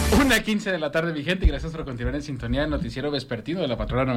1:15 de la tarde, mi gente, y gracias por continuar en sintonía del noticiero vespertino de la Patrona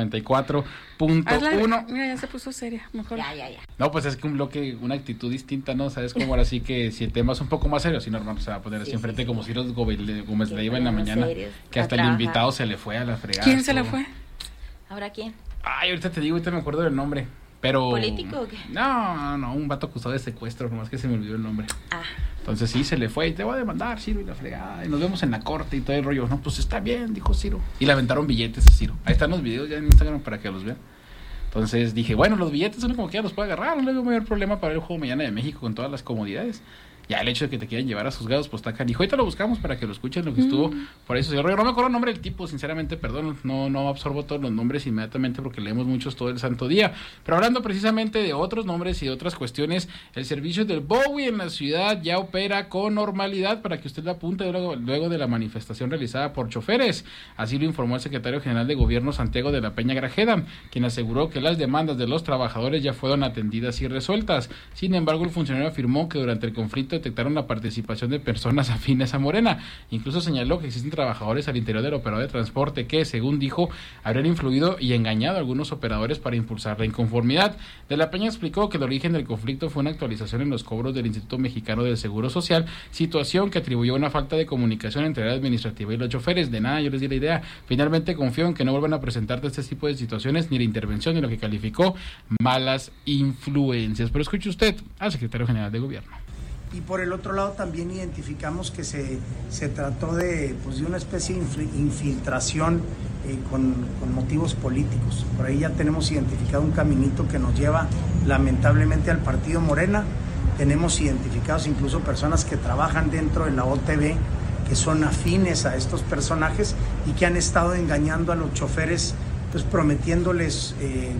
94.1. Mira, ya se puso seria, mejor. Ya. No, pues es que un bloque, una actitud distinta, ¿no? ¿Sabes cómo? Ahora sí que si el tema es un poco más serio, si no, hermano, se va a poner así enfrente como Ciro Gómez le iba en la mañana, que hasta el invitado se le fue a la fregada. ¿Quién se le fue? ¿Ahora quién? Ay, ahorita te digo, ahorita me acuerdo del nombre. Pero... ¿Político o qué? No, un vato acusado de secuestro, nomás que se me olvidó el nombre. Entonces sí, se le fue, y te voy a demandar, Ciro, y la fregada, y nos vemos en la corte y todo el rollo. No, pues está bien, dijo Ciro. Y le aventaron billetes a Ciro. Ahí están los videos ya en Instagram para que los vean. Entonces dije, bueno, los billetes son como que ya los puede agarrar, no le veo mayor problema para el juego mañana de México con todas las comodidades. Ya el hecho de que te quieran llevar a juzgados, pues está canijo. Ahorita lo buscamos para que lo escuchen, lo que estuvo por eso. No me acuerdo el nombre del tipo, sinceramente, perdón, no absorbo todos los nombres inmediatamente porque leemos muchos todo el santo día. Pero hablando precisamente de otros nombres y de otras cuestiones, el servicio del Bowie en la ciudad ya opera con normalidad para que usted lo apunte luego de la manifestación realizada por choferes. Así lo informó el secretario general de Gobierno, Santiago de la Peña Grajeda, quien aseguró que las demandas de los trabajadores ya fueron atendidas y resueltas. Sin embargo, el funcionario afirmó que durante el conflicto detectaron la participación de personas afines a Morena. Incluso señaló que existen trabajadores al interior del operador de transporte que, según dijo, habrían influido y engañado a algunos operadores para impulsar la inconformidad. De la Peña explicó que el origen del conflicto fue una actualización en los cobros del Instituto Mexicano del Seguro Social, situación que atribuyó a una falta de comunicación entre la administrativa y los choferes. De nada, yo les di la idea. Finalmente confío en que no vuelvan a presentarse este tipo de situaciones ni la intervención de lo que calificó malas influencias. Pero escuche usted al secretario general de Gobierno. Y por el otro lado también identificamos que se trató de una especie de infiltración con motivos políticos. Por ahí ya tenemos identificado un caminito que nos lleva lamentablemente al partido Morena. Tenemos identificados incluso personas que trabajan dentro de la OTB que son afines a estos personajes y que han estado engañando a los choferes, pues prometiéndoles,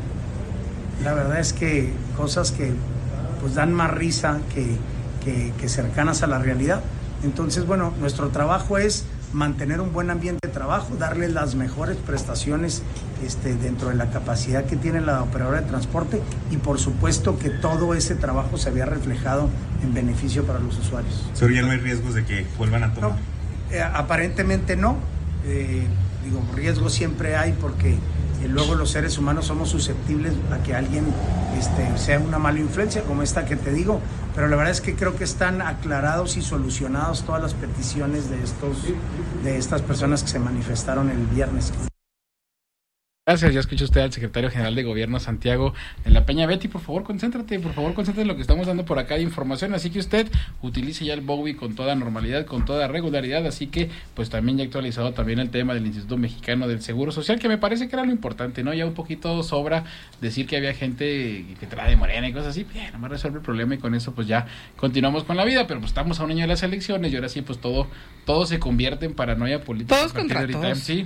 la verdad es que cosas que pues dan más risa que cercanas a la realidad. Entonces, bueno, nuestro trabajo es mantener un buen ambiente de trabajo, darles las mejores prestaciones dentro de la capacidad que tiene la operadora de transporte y por supuesto que todo ese trabajo se había reflejado en beneficio para los usuarios. ¿Pero ya no hay riesgos de que vuelvan a tomar? No, aparentemente no. Riesgos siempre hay porque luego los seres humanos somos susceptibles a que alguien sea una mala influencia como esta que te digo, pero la verdad es que creo que están aclarados y solucionados todas las peticiones de estas personas que se manifestaron el viernes. Gracias, ya escucha usted al secretario general de Gobierno, Santiago de la Peña. Betty, por favor, concéntrate en lo que estamos dando por acá de información, así que usted utilice ya el Bowie con toda normalidad, con toda regularidad, así que pues también ya actualizado también el tema del Instituto Mexicano del Seguro Social, que me parece que era lo importante, ¿no? Ya un poquito sobra decir que había gente que trae de Morena y cosas así, bien, nomás resuelve el problema y con eso pues ya continuamos con la vida, pero pues estamos a un año de las elecciones y ahora sí pues todo se convierte en paranoia política. Todos contra todos. Sí.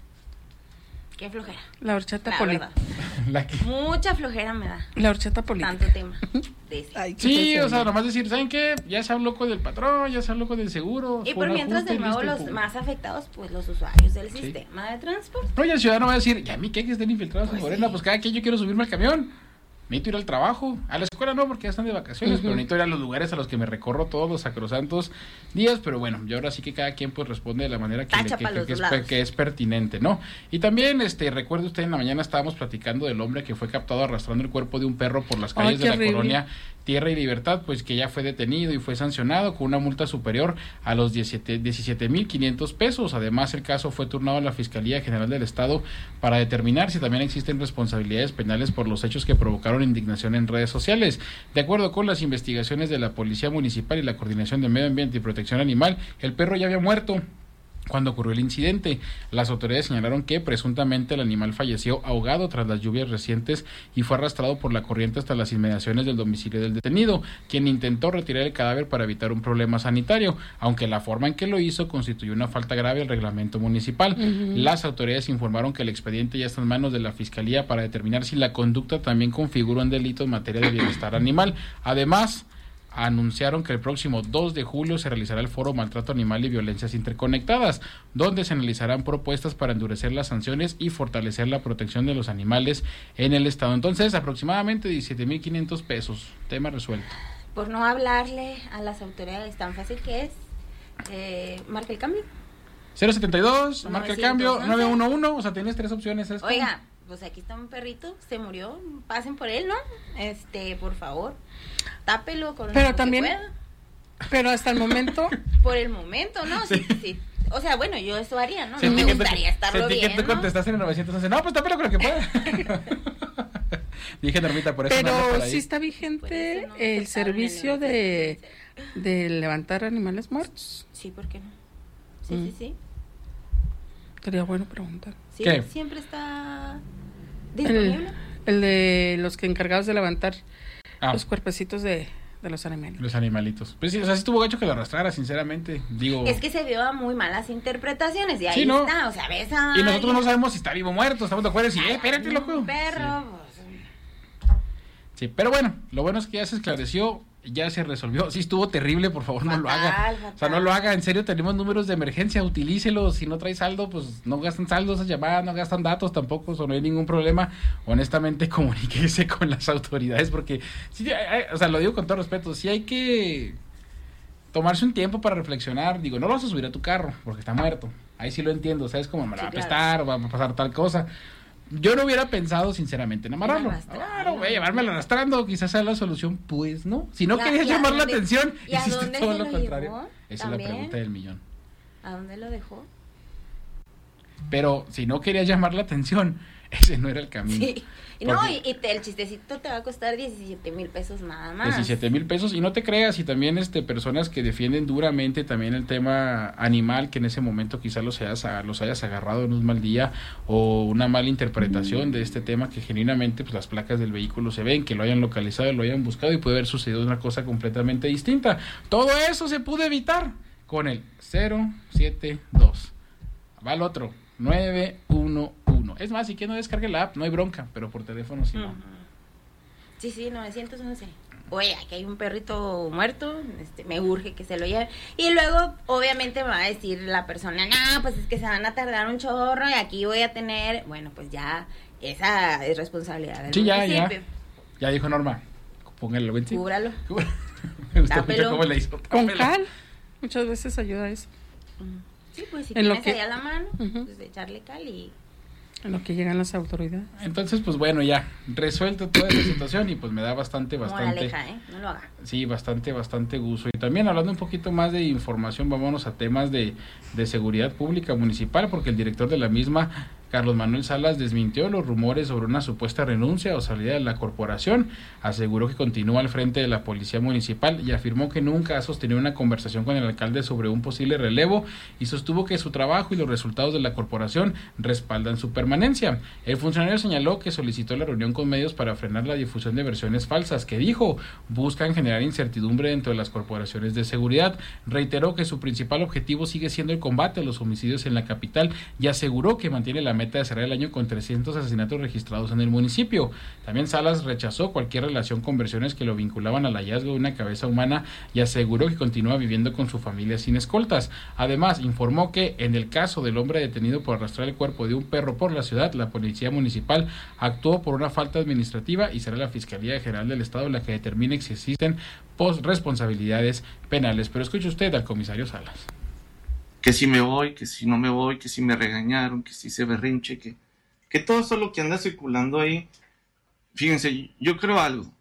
Qué flojera. La horchata política. Mucha flojera me da. La horchata política. Tanto tema. Sí, o sea, nomás decir, ¿saben qué? Ya se habló con el patrón, ya se habló con el seguro. Y por mientras de nuevo los más afectados, pues los usuarios del sistema de transporte. No, y el ciudadano va a decir, ¿y a mí qué? Que estén infiltrados en Morena? Pues cada quien yo quiero subirme al camión. Necesito ir al trabajo, a la escuela no, porque ya están de vacaciones, pero necesito ir a los lugares a los que me recorro todos los sacrosantos días, pero bueno, y ahora sí que cada quien pues responde de la manera que es pertinente, ¿no? Y también, recuerde usted, en la mañana estábamos platicando del hombre que fue captado arrastrando el cuerpo de un perro por las calles de la colonia Tierra y Libertad, pues que ya fue detenido y fue sancionado con una multa superior a los 17,500 pesos. Además, el caso fue turnado a la Fiscalía General del Estado para determinar si también existen responsabilidades penales por los hechos que provocaron indignación en redes sociales. De acuerdo con las investigaciones de la Policía Municipal y la Coordinación de Medio Ambiente y Protección Animal, el perro ya había muerto cuando ocurrió el incidente. Las autoridades señalaron que presuntamente el animal falleció ahogado tras las lluvias recientes y fue arrastrado por la corriente hasta las inmediaciones del domicilio del detenido, quien intentó retirar el cadáver para evitar un problema sanitario, aunque la forma en que lo hizo constituyó una falta grave al reglamento municipal. Las autoridades informaron que el expediente ya está en manos de la Fiscalía para determinar si la conducta también configura un delito en materia de bienestar animal. Además, anunciaron que el próximo 2 de julio se realizará el foro Maltrato Animal y Violencias Interconectadas, donde se analizarán propuestas para endurecer las sanciones y fortalecer la protección de los animales en el estado. Entonces, aproximadamente 17,500 pesos, tema resuelto. Por no hablarle a las autoridades tan fácil que es, marca el cambio. 072, marca el cambio, 911. 911, o sea, tienes 3 opciones. ¿Esto? Oiga, pues aquí está un perrito, se murió, pasen por él, ¿no? Por favor, tápelo con Pero lo también- que pueda. Pero hasta el momento, Por el momento, ¿no? Sí. Sí. O sea, bueno, yo eso haría, ¿no? Sentí Me que tú- gustaría estarlo sentí que bien, tú ¿no? contestaste en el 911. No, pues tápelo con lo que pueda. Dije, Normita, por eso no anda por pero ahí. sí está Por vigente eso no el aceptaron servicio el de levantar animales muertos. Sí, ¿por qué no? Sí, Mm. sí. Sería bueno preguntar. Sí, ¿Qué? siempre está disponible. El de los que encargados de levantar Ah, los cuerpecitos de los animales. los animalitos. Pues sí, o sea, sí estuvo gacho que lo arrastrara, sinceramente. Digo. Es que se vio a muy malas interpretaciones y ahí Sí, ¿no? está, o sea, ves a Y nosotros no alguien- sabemos si está vivo o muerto. Estamos de acuerdo y espérate, loco. Un perro, Sí. pues, Sí, pero bueno, lo bueno es que ya se esclareció, ya se resolvió. Sí, estuvo terrible, por favor, no lo haga. Fatal, O sea, fatal. no lo haga, en serio, tenemos números de emergencia, utilícelos. Si no trae saldo, pues no gastan saldo esas llamadas, no gastan datos tampoco, o no hay ningún problema. Honestamente, comuníquese con las autoridades, porque, sí, o sea, lo digo con todo respeto, sí hay que tomarse un tiempo para reflexionar. Digo, no lo vas a subir a tu carro, porque está muerto. Ahí sí lo entiendo, ¿sabes? Como me la va a Sí, claro. prestar, va a pasar tal cosa. Yo no hubiera pensado, sinceramente, en amarrarlo. Arrastrarlo. Claro, voy a llevármelo arrastrando, quizás sea la solución. Pues no. Si no ¿Y a- querías y a llamar la dónde- atención, y a hiciste dónde todo se lo lo contrario. llevó? Esa es ¿También? la pregunta del millón. ¿A dónde lo dejó? Pero si no querías llamar la atención, ese no era el camino. Sí. No, Porque- el chistecito te va a costar 17,000 pesos nada más. 17,000 pesos, y no te creas, y también personas que defienden duramente también el tema animal, que en ese momento quizás los hayas agarrado en un mal día o una mala interpretación de este tema, que genuinamente pues las placas del vehículo se ven, que lo hayan localizado, lo hayan buscado y puede haber sucedido una cosa completamente distinta. Todo eso se pudo evitar con el 072. Va al otro, 911. Es más, si quieren no descargue la app, no hay bronca, pero por teléfono sí no. Ujú. Sí, 911. Oye, aquí hay un perrito muerto, me urge que se lo lleve. Y luego, obviamente, me va a decir la persona, no, pues es que se van a tardar un chorro y aquí voy a tener, bueno, pues ya, esa es responsabilidad del Sí, ya. municipio. Ya dijo Norma, póngale el Cúbralo. Me gustó mucho Tápelo. cómo le hizo. Con Tápelo. cal, muchas veces ayuda eso. Sí, pues si En lo tienes que- ahí a la mano, Ujú. pues echarle cal y... En lo que llegan las autoridades. Entonces, pues bueno, ya, resuelto toda esa situación y pues me da bastante, Moraleja, no lo haga. sí, bastante gusto. Y también hablando un poquito más de información, vámonos a temas de seguridad pública municipal, porque el director de la misma, Carlos Manuel Salas, desmintió los rumores sobre una supuesta renuncia o salida de la corporación. Aseguró que continúa al frente de la policía municipal y afirmó que nunca ha sostenido una conversación con el alcalde sobre un posible relevo, y sostuvo que su trabajo y los resultados de la corporación respaldan su permanencia. El funcionario señaló que solicitó la reunión con medios para frenar la difusión de versiones falsas que, dijo, buscan generar incertidumbre dentro de las corporaciones de seguridad. Reiteró que su principal objetivo sigue siendo el combate a los homicidios en la capital y aseguró que mantiene la meta de cerrar el año con 300 asesinatos registrados en el municipio. También Salas rechazó cualquier relación con versiones que lo vinculaban al hallazgo de una cabeza humana y aseguró que continúa viviendo con su familia sin escoltas. Además, informó que en el caso del hombre detenido por arrastrar el cuerpo de un perro por la ciudad, la policía municipal actuó por una falta administrativa y será la Fiscalía General del Estado la que determine si existen responsabilidades penales. Pero escuche usted al comisario Salas. Que si me voy, que si no me voy, que si me regañaron, que si se berrinche, que todo eso lo que anda circulando ahí. Fíjense, yo creo algo.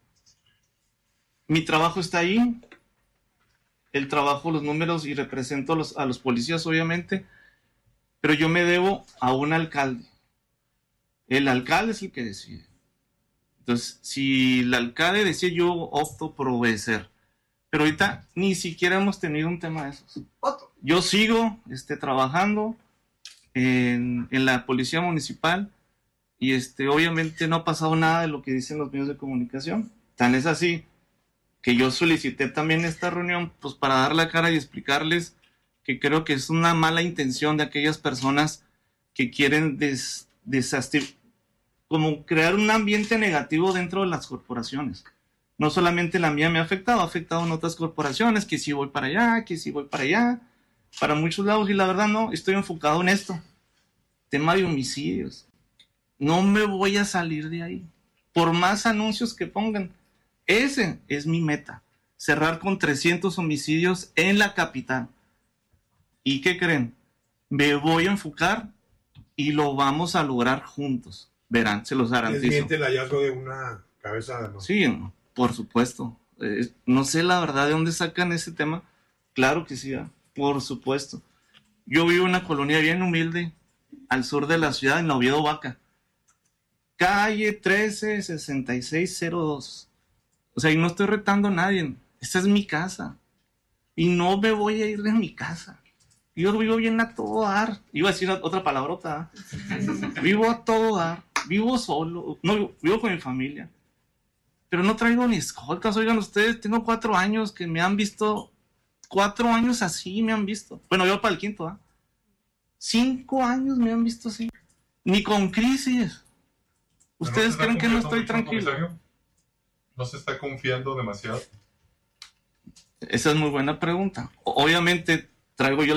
Mi trabajo está ahí, el trabajo, los números, y represento a los policías, obviamente, pero yo me debo a un alcalde. El alcalde es el que decide. Entonces, si el alcalde decide, yo opto por obedecer. Pero ahorita ni siquiera hemos tenido un tema de esos. Yo sigo trabajando en la policía municipal y obviamente no ha pasado nada de lo que dicen los medios de comunicación. Tan es así que yo solicité también esta reunión pues para dar la cara y explicarles que creo que es una mala intención de aquellas personas que quieren como crear un ambiente negativo dentro de las corporaciones. No solamente la mía me ha afectado en otras corporaciones, que si voy para allá, que si voy para allá, para muchos lados, y la verdad no, estoy enfocado en esto. Tema de homicidios. No me voy a salir de ahí. Por más anuncios que pongan, ese es mi meta. Cerrar con 300 homicidios en la capital. ¿Y qué creen? Me voy a enfocar y lo vamos a lograr juntos. Verán, se los garantizo. Desmiente el hallazgo de una cabeza, ¿no? Sí, por supuesto. No sé la verdad de dónde sacan ese tema. Claro que sí, por supuesto. Yo vivo en una colonia bien humilde, al sur de la ciudad, en Oviedo Vaca. Calle 136602. O sea, y no estoy retando a nadie. Esta es mi casa. Y no me voy a ir de mi casa. Yo vivo bien a todo dar. Iba a decir otra palabrota. Vivo a todo dar. Vivo solo. No, vivo con mi familia. Pero no traigo ni escoltas. Oigan ustedes, tengo 4 años que me han visto. 4 años así me han visto. Bueno, yo para el quinto, 5 años me han visto así. Ni con crisis. ¿Ustedes creen que no estoy tranquilo? ¿No se está confiando demasiado? Esa es muy buena pregunta. Obviamente traigo yo